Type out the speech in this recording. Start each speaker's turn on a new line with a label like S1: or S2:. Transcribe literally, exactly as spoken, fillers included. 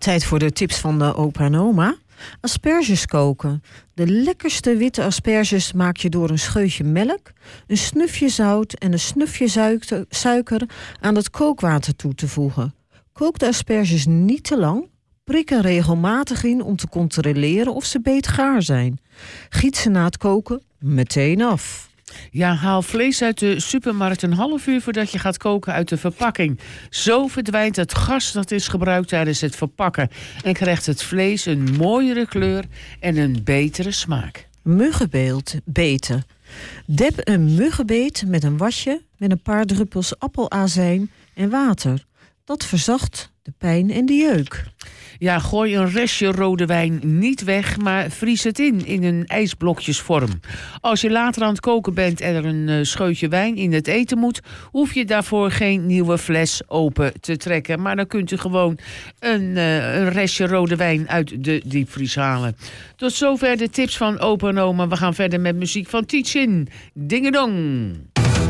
S1: Tijd voor de tips van de opa en oma. Asperges koken. De lekkerste witte asperges maak je door een scheutje melk, een snufje zout en een snufje suiker, suiker aan het kookwater toe te voegen. Kook de asperges niet te lang. Prik er regelmatig in om te controleren of ze beetgaar zijn. Giet ze na het koken meteen af.
S2: Ja, haal vlees uit de supermarkt een half uur voordat je gaat koken uit de verpakking. Zo verdwijnt het gas dat is gebruikt tijdens het verpakken en krijgt het vlees een mooiere kleur en een betere smaak.
S1: Muggenbeten. Dep een muggenbeet met een wasje met een paar druppels appelazijn en water. Dat verzacht de pijn en de jeuk.
S2: Ja, gooi een restje rode wijn niet weg, maar vries het in, in een ijsblokjesvorm. Als je later aan het koken bent en er een uh, scheutje wijn in het eten moet, hoef je daarvoor geen nieuwe fles open te trekken. Maar dan kunt u gewoon een, uh, een restje rode wijn uit de diepvries halen. Tot zover de tips van opa en oma. We gaan verder met muziek van Tietjin. Dingedong.